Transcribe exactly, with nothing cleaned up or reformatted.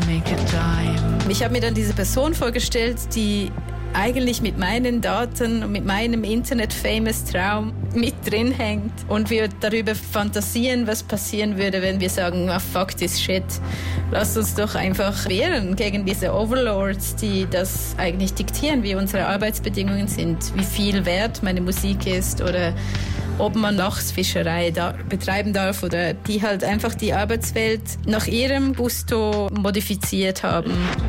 make a dime. Ich habe mir dann diese Person vorgestellt, die eigentlich mit meinen Daten und mit meinem Internet-Famous-Traum mit drin hängt und wir darüber fantasieren, was passieren würde, wenn wir sagen, oh, fuck this shit. Lass uns doch einfach wehren gegen diese Overlords, die das eigentlich diktieren, wie unsere Arbeitsbedingungen sind, wie viel wert meine Musik ist oder ob man Lachsfischerei da betreiben darf oder die halt einfach die Arbeitswelt nach ihrem Gusto modifiziert haben.